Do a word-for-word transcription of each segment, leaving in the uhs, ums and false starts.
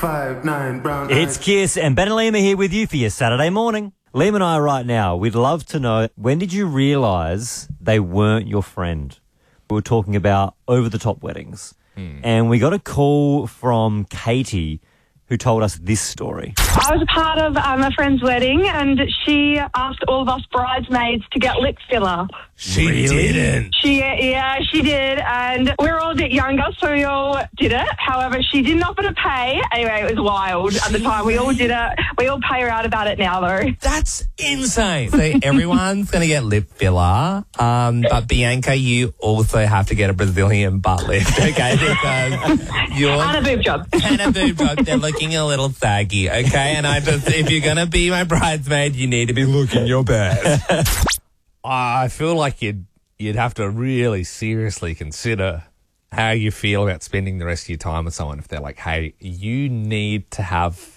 five, nine, brown It's eyes. Kiss, and Ben and Liam are here with you for your Saturday morning. Liam and I right now, we'd love to know, when did you realise they weren't your friend? We were talking about over-the-top weddings. Mm. And we got a call from Katie, who told us this story. I was a part of um, a friend's wedding, and she asked all of us bridesmaids to get lip filler. She really? didn't. She, yeah, she did, and we were all a bit younger, so we all did it. However, she didn't offer to pay. Anyway, it was wild at the time. We all did it. We all pay her out about it now, though. That's insane. So everyone's going to get lip filler, um, but Bianca, you also have to get a Brazilian butt lift, okay? Because you're... And a boob job. And a boob job. They're looking a little saggy, okay? And I just, if you're going to be my bridesmaid, you need to be looking your best. I feel like you'd you'd have to really seriously consider how you feel about spending the rest of your time with someone if they're like, hey, you need to have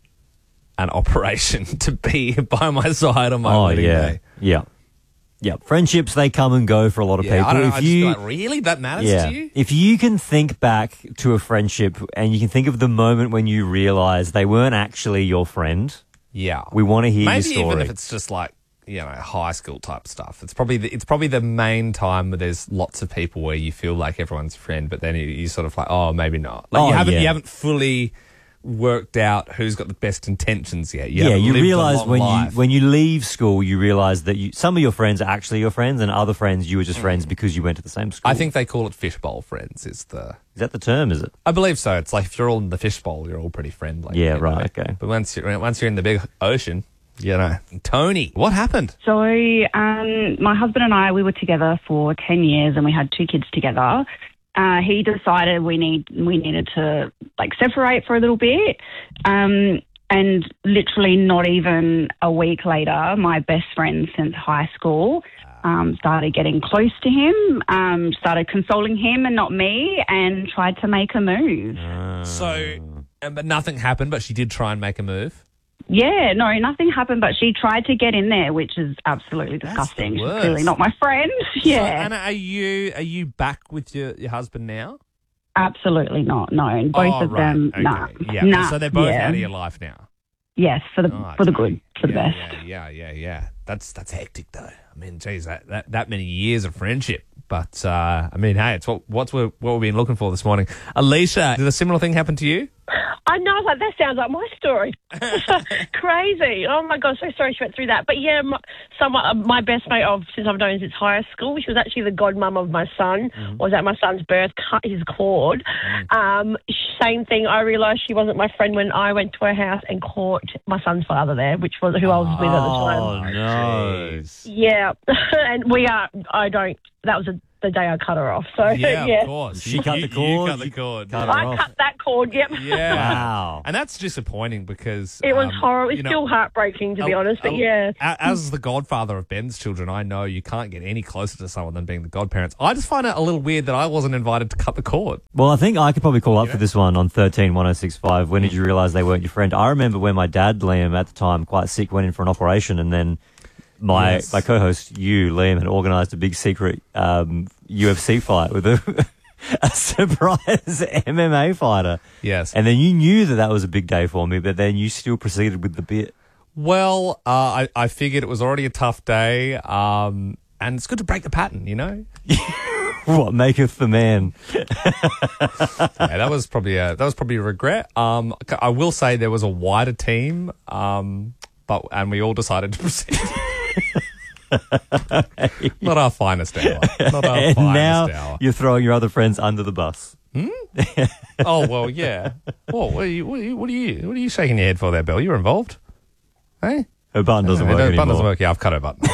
an operation to be by my side on my oh, wedding yeah. day. Yeah. Yeah. Friendships, they come and go for a lot of Yeah, people. I don't know. If I you, just feel like, really? That matters yeah, to you? If you can think back to a friendship and you can think of the moment when you realise they weren't actually your friend, yeah, we want to hear Maybe your story. even if it's just like, you know, high school type stuff. It's probably the, it's probably the main time where there's lots of people where you feel like everyone's a friend, but then you, you sort of like, oh, maybe not. Like Oh, you haven't yeah. you haven't fully worked out who's got the best intentions yet. You yeah, haven't you lived a realise long when life. you when you leave school, you realise that you, some of your friends are actually your friends, and other friends you were just friends because you went to the same school. I think they call it fishbowl friends. Is the Is that the term? Is it? I believe so. It's like if you're all in the fishbowl, you're all pretty friendly. Yeah, you know? right, okay. But once you're once you're in the big ocean, you know, Tony, what happened? So um, my husband and I, we were together for ten years and we had two kids together. Uh, he decided we need we needed to like separate for a little bit. Um, and literally not even a week later, my best friend since high school um, started getting close to him, um, started consoling him and not me, and tried to make a move. Uh, So, uh, but nothing happened, but she did try and make a move. Yeah, no, nothing happened, but she tried to get in there, which is absolutely That's disgusting. the She's worst. clearly not my friend. Yeah, So, Anna, are you are you back with your, your husband now? absolutely not. No, and both oh, of right. them, okay. nah. Yeah. nah. So they're both yeah. out of your life now. Yes, for the Oh, for the okay. good, for the yeah, best. Yeah, yeah, yeah, yeah. That's that's hectic though. I mean, geez, that, that, that many years of friendship. But uh, I mean, hey, it's what what's what we've been looking for this morning. Alicia, did a similar thing happen to you? I know, I was like, that sounds like my story. Crazy. Oh, my God, so sorry she went through that. But, yeah, my, someone, uh, my best mate of since I've known since high school, she was actually the godmum of my son, mm-hmm. was at my son's birth, cut his cord. Mm. Um, same thing, I realised she wasn't my friend when I went to her house and caught my son's father there, which was who I was with at the time. Oh, no. Yeah, and we are, I don't, that was a the day I cut her off. So, yeah, yeah. of course. She You- cut you- the cord, You cut the you cord. cut yeah. her I off. cut that cord, yep. Yeah. Wow. And that's disappointing because... It was um, horrible. It's you know, still heartbreaking, to be a- honest, but a- yeah. a- As the godfather of Ben's children, I know you can't get any closer to someone than being the godparents. I just find it a little weird that I wasn't invited to cut the cord. Well, I think I could probably call up Yeah. for this one on thirteen one oh six five. When did you realise they weren't your friend? I remember when my dad, Liam, at the time, quite sick, went in for an operation, and then my Yes. my co-host, you, Liam, had organised a big secret um, U F C fight with a, a surprise M M A fighter. Yes. And then you knew that that was a big day for me, but then you still proceeded with the bit. Well, uh, I, I figured it was already a tough day, um, and it's good to break the pattern, you know? What maketh the man? Yeah, that was probably a, that was probably a regret. Um, I will say there was a wider team, um, but and we all decided to proceed. Not our finest hour. Not our And finest now hour. you're throwing your other friends under the bus. Oh well, yeah. Well, what are you? What are you? What are you, what are you shaking your head for there, Bill? You're involved, hey? Her button doesn't Hey, work the anymore. button doesn't work. Yeah, I've cut her button.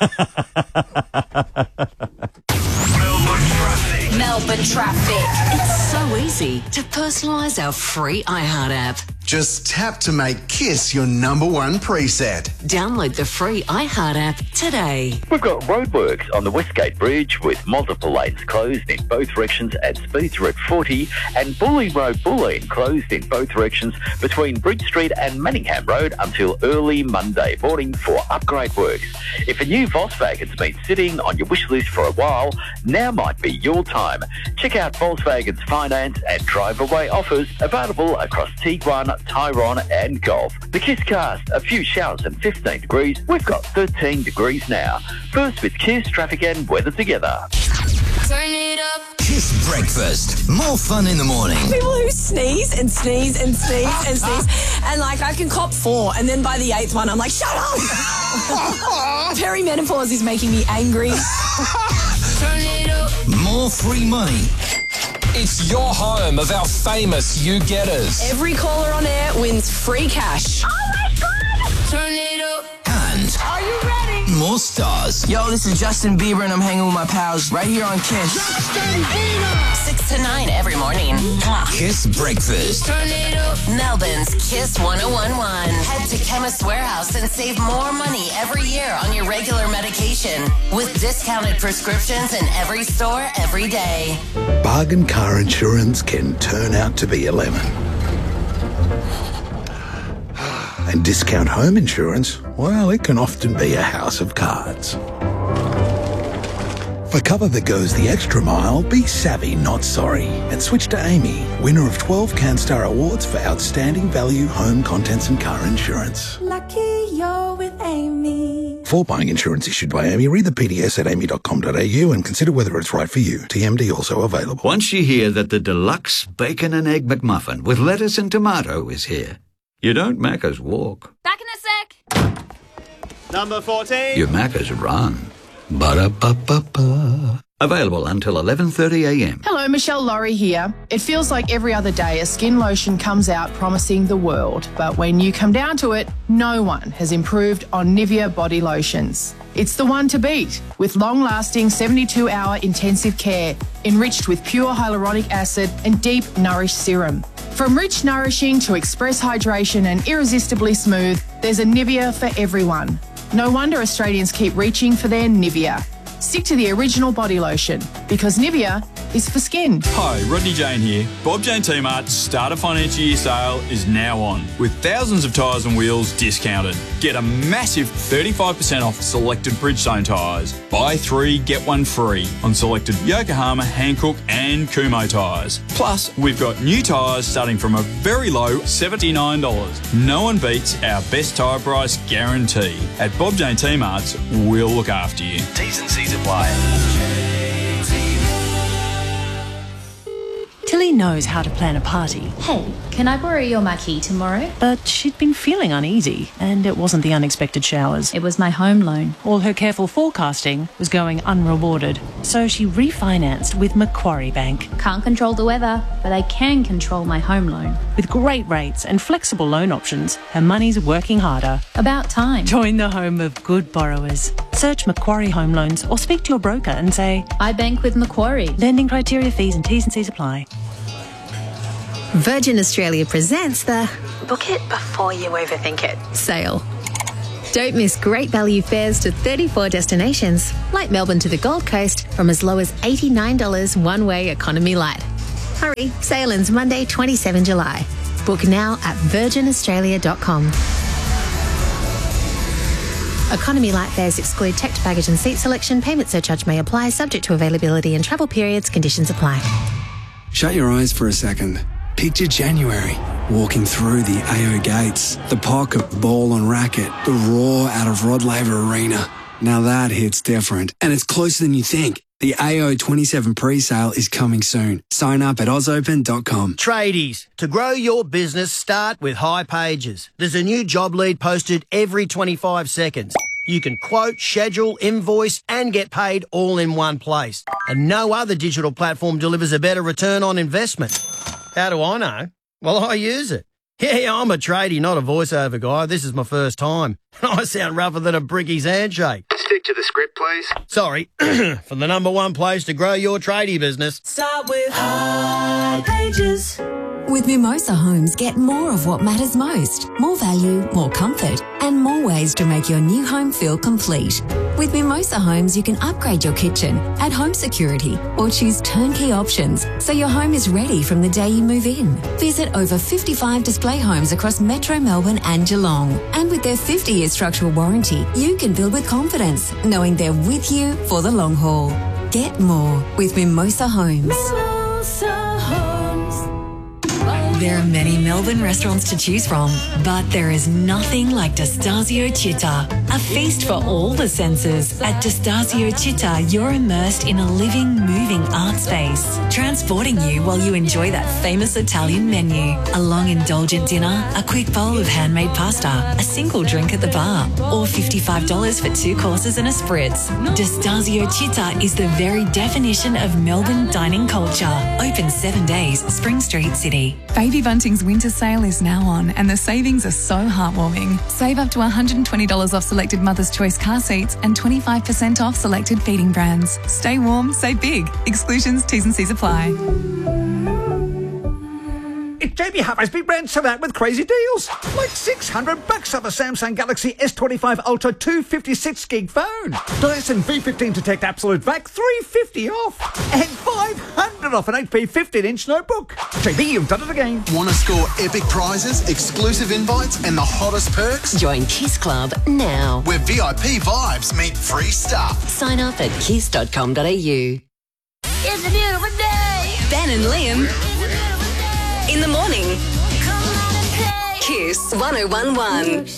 Yeah. Melbourne traffic. It's so easy to personalise our free iHeart app. Just tap to make Kiss your number one preset. Download the free iHeart app today. We've got roadworks on the Westgate Bridge with multiple lanes closed in both directions at speeds are at forty, and Bulleen Road Bulleen closed in both directions between Bridge Street and Manningham Road until early Monday morning for upgrade works. If a new Volkswagen's been sitting on your wish list for a while, now might be your time. Check out Volkswagen's finance and drive away offers available across Tiguan, Tyrone and Golf. The Kiss Cast, a few showers and fifteen degrees. We've got thirteen degrees now. First with Kiss, traffic and weather together. Turn it up. Kiss Breakfast. More fun in the morning. People who sneeze and sneeze and sneeze and sneeze. And like I can cop four and then by the eighth one I'm like, shut up! Perimenopause is making me angry. Turn it up. More free money. It's your home of our famous you-getters. Every caller on air wins free cash. Oh my God! Turn it up. And Are you ready? more stars. Yo, this is Justin Bieber and I'm hanging with my pals right here on Kiss. Justin Bieber! Six to nine every morning. Kiss Breakfast. Turn it up. Melbourne's Kiss one oh one one. Head to Chemist Warehouse and save more money every year on your regular medication with discounted prescriptions in every store every day. Bargain car insurance can turn out to be a lemon. And discount home insurance, well, it can often be a house of cards. For cover that goes the extra mile, be savvy, not sorry. And switch to Amy, winner of twelve CanStar Awards for outstanding value home contents and car insurance. Lucky you're with Amy. For buying insurance issued by Amy, read the P D S at amy dot com dot a u and consider whether it's right for you. T M D also available. Once you hear that the deluxe bacon and egg McMuffin with lettuce and tomato is here, you don't Macca's walk. Back in a sec. Number fourteen. You Macca's run. Ba-da-ba-ba-ba. Available until eleven thirty a m. Hello, Michelle Laurie here. It feels like every other day a skin lotion comes out promising the world. But when you come down to it, no one has improved on Nivea body lotions. It's the one to beat, with long-lasting seventy-two hour intensive care, enriched with pure hyaluronic acid and deep Nourish serum. From rich nourishing to express hydration and irresistibly smooth, there's a Nivea for everyone. No wonder Australians keep reaching for their Nivea. Stick to the original body lotion, because Nivea is for skin. Hi, Rodney Jane here. Bob Jane T-Mart's Start a Financial Year sale is now on, with thousands of tyres and wheels discounted. Get a massive thirty-five percent off selected Bridgestone tyres. Buy three, get one free on selected Yokohama, Hankook and Kumho tyres. Plus, we've got new tyres starting from a very low seventy-nine dollars. No one beats our best tyre price guarantee. At Bob Jane T-Mart's, we'll look after you. T's and C's apply. Tilly knows how to plan a party. Hey, can I borrow your marquee tomorrow? But she'd been feeling uneasy, and it wasn't the unexpected showers. It was my home loan. All her careful forecasting was going unrewarded, so she refinanced with Macquarie Bank. Can't control the weather, but I can control my home loan. With great rates and flexible loan options, her money's working harder. About time. Join the home of good borrowers. Search Macquarie Home Loans or speak to your broker and say, I bank with Macquarie. Lending criteria, fees and T's and C's apply. Virgin Australia presents the Book it before you overthink it sale. Don't miss great value fares to thirty-four destinations, like Melbourne to the Gold Coast, from as low as eighty-nine dollars one-way economy light. Hurry, sale ends Monday, the twenty-seventh of July. Book now at virgin australia dot com. Economy light fares exclude checked baggage and seat selection. Payment surcharge may apply, subject to availability and travel periods. Conditions apply. Shut your eyes for a second. Picture January, walking through the A O gates, the pocket ball and racket, the roar out of Rod Laver Arena. Now that hits different, and it's closer than you think. The A O twenty-seven pre-sale is coming soon. Sign up at oz open dot com. Tradies, to grow your business, start with High Pages. There's a new job lead posted every twenty-five seconds. You can quote, schedule, invoice, and get paid all in one place. And no other digital platform delivers a better return on investment. How do I know? Well, I use it. Yeah, I'm a tradie, not a voiceover guy. This is my first time. I sound rougher than a bricky's handshake. Stick to the script, please. Sorry. For the number one place to grow your tradie business. Start with High Pages. With Mimosa Homes, get more of what matters most. More value, more comfort, and more ways to make your new home feel complete. With Mimosa Homes, you can upgrade your kitchen, add home security, or choose turnkey options so your home is ready from the day you move in. Visit over fifty-five display homes across Metro Melbourne and Geelong. And with their fifty-year structural warranty, you can build with confidence, knowing they're with you for the long haul. Get more with Mimosa Homes. Mimosa Homes. There are many Melbourne restaurants to choose from, but there is nothing like Destasio Città. A feast for all the senses. At Destasio Città, you're immersed in a living, moving art space, transporting you while you enjoy that famous Italian menu. A long, indulgent dinner, a quick bowl of handmade pasta, a single drink at the bar, or fifty-five dollars for two courses and a spritz. Destasio Città is the very definition of Melbourne dining culture. Open seven days, Spring Street, City. Baby Bunting's winter sale is now on and the savings are so heartwarming. Save up to one hundred twenty dollars off selected Mother's Choice car seats and twenty-five percent off selected feeding brands. Stay warm, save big. Exclusions, T's and C's apply. It's Jamie Harvey's big brand sale out with crazy deals. Like six hundred bucks off a Samsung Galaxy S twenty-five Ultra two hundred fifty-six gig phone. Dyson V fifteen Detect Absolute Vac three hundred fifty off. And five hundred off an H P fifteen inch notebook. J B, you've done it again. Want to score epic prizes, exclusive invites, and the hottest perks? Join Kiss Club now. Where V I P vibes meet free stuff. Sign up at kiss dot com dot a u. It's a beautiful day. Ben and Liam. In the morning. Kiss one oh one one.